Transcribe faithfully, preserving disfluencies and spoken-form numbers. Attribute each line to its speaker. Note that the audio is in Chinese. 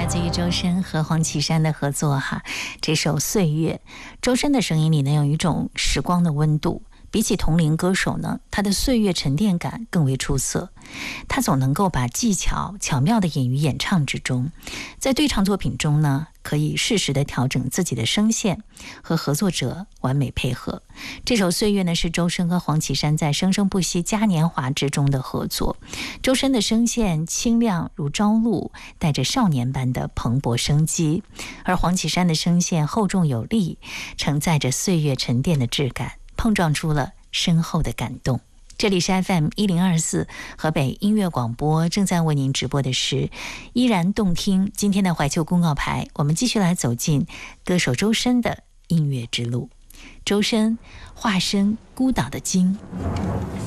Speaker 1: 来自于周深和黄绮珊的合作哈，这首《岁月》，周深的声音里呢有一种时光的温度，比起同龄歌手呢，他的岁月沉淀感更为出色。他总能够把技巧巧妙地演于演唱之中，在对唱作品中呢，可以适时地调整自己的声线，和合作者完美配合。这首《岁月》呢，是周深和黄绮珊在《生生不息嘉年华》之中的合作。周深的声线清亮如朝露，带着少年般的蓬勃生机，而黄绮珊的声线厚重有力，承载着岁月沉淀的质感，碰撞出了深厚的感动。这里是 F M 一零二四河北音乐广播，正在为您直播的是依然动听。今天的怀旧公告牌，我们继续来走进歌手周深的音乐之路。周深化身孤岛的鲸。